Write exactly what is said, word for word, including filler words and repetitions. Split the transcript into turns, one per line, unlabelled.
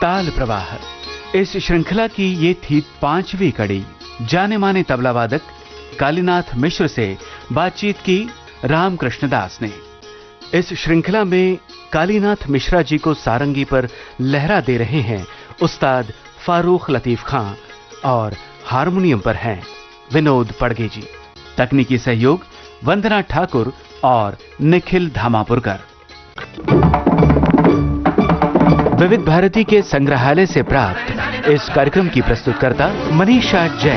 ताल प्रवाह। इस श्रृंखला की ये थी पांचवी कड़ी। जाने माने तबला वादक कालीनाथ मिश्र से बातचीत की रामकृष्ण दास ने। इस श्रृंखला में कालीनाथ मिश्रा जी को सारंगी पर लहरा दे रहे हैं उस्ताद फारूक लतीफ खां और हारमोनियम पर हैं विनोद पड़गे जी। तकनीकी सहयोग वंदना ठाकुर और निखिल धामापुरकर। विविध भारती के संग्रहालय से प्राप्त इस कार्यक्रम की प्रस्तुतकर्ता मनीषा जैन।